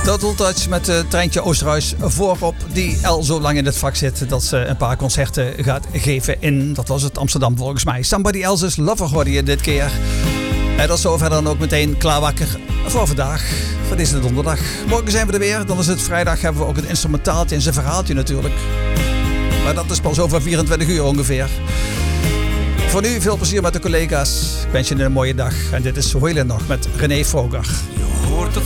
Total Touch met Treintje Oosterhuis voorop. Die al zo lang in het vak zit dat ze een paar concerten gaat geven in, dat was het, Amsterdam volgens mij. Somebody Else's Lover hoorde je dit keer. En dat is zover dan ook meteen klaarwakker voor vandaag. Voor deze donderdag. Morgen zijn we er weer. Dan is het vrijdag. Hebben we ook het instrumentaaltje en zijn verhaaltje natuurlijk. Maar dat is pas over 24 uur ongeveer. Voor nu veel plezier met de collega's. Ik wens je een mooie dag. En dit is Hoe heet het nog met René Vroger. Je hoort het